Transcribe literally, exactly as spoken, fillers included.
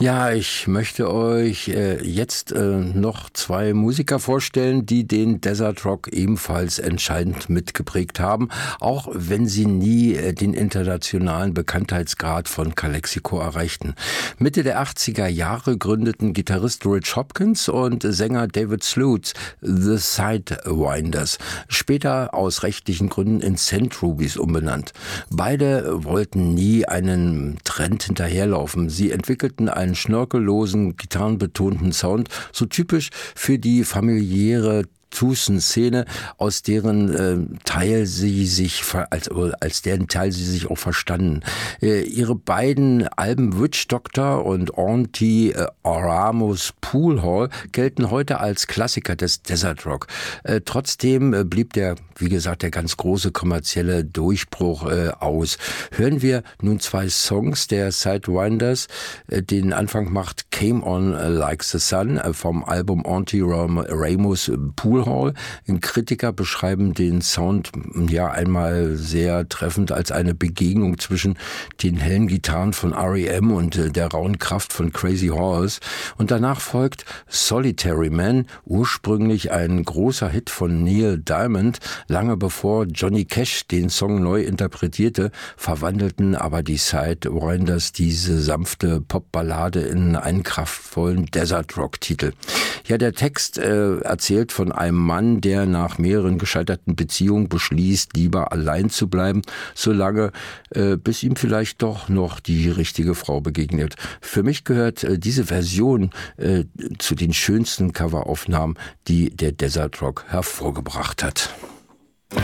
Ja, ich möchte euch äh, jetzt äh, noch zwei Musiker vorstellen, die den Desert Rock ebenfalls entscheidend mitgeprägt haben, auch wenn sie nie äh, den internationalen Bekanntheitsgrad von Calexico erreichten. Mitte der achtziger Jahre gründeten Gitarrist Rich Hopkins und Sänger David Slutz The Sidewinders, später aus rechtlichen Gründen in Saint Rubies umbenannt. Beide wollten nie einen Trend hinterherlaufen. Sie entwickelten einen schnörkellosen, gitarrenbetonten Sound, so typisch für die familiäre Tucson-Szene, aus deren äh, Teil sie sich als als deren Teil sie sich auch verstanden. Äh, ihre beiden Alben Witch Doctor und Auntie äh, Ramos Pool Hall gelten heute als Klassiker des Desert Rock. Äh, trotzdem äh, blieb der, wie gesagt, der ganz große kommerzielle Durchbruch äh, aus. Hören wir nun zwei Songs der Sidewinders. Äh, den Anfang macht Came On Like the Sun äh, vom Album Auntie Ramos Pool Hall. Kritiker beschreiben den Sound ja einmal sehr treffend als eine Begegnung zwischen den hellen Gitarren von R E M und äh, der rauen Kraft von Crazy Horse. Und danach folgt Solitary Man, ursprünglich ein großer Hit von Neil Diamond. Lange bevor Johnny Cash den Song neu interpretierte, verwandelten aber die Sidewinders diese sanfte Popballade in einen kraftvollen Desert Rock-Titel. Ja, der Text äh, erzählt von einem Mann, der nach mehreren gescheiterten Beziehungen beschließt, lieber allein zu bleiben, solange äh, bis ihm vielleicht doch noch die richtige Frau begegnet. Für mich gehört äh, diese Version äh, zu den schönsten Coveraufnahmen, die der Desert Rock hervorgebracht hat.